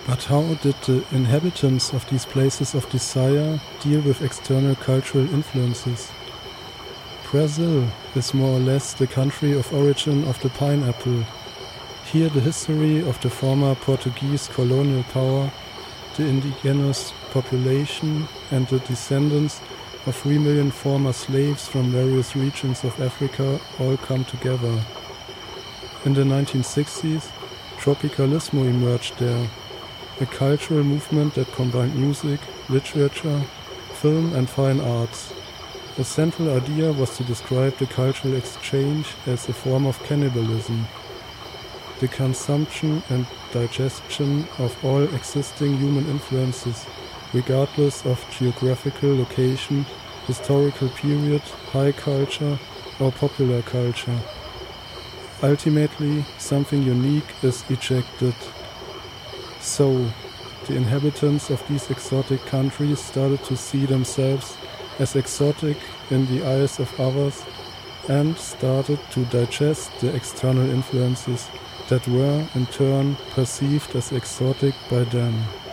But how did the inhabitants of these places of desire deal with external cultural influences? Brazil is more or less the country of origin of the pineapple. Here the history of the former Portuguese colonial power, the indigenous population and the descendants of 3 million former slaves from various regions of Africa all come together. In the 1960s, Tropicalismo emerged there, a cultural movement that combined music, literature, film and fine arts. The central idea was to describe the cultural exchange as a form of cannibalism, the consumption and digestion of all existing human influences, regardless of geographical location, historical period, high culture or popular culture. Ultimately, something unique is ejected. So, the inhabitants of these exotic countries started to see themselves as exotic in the eyes of others and started to digest the external influences that were in turn perceived as exotic by them.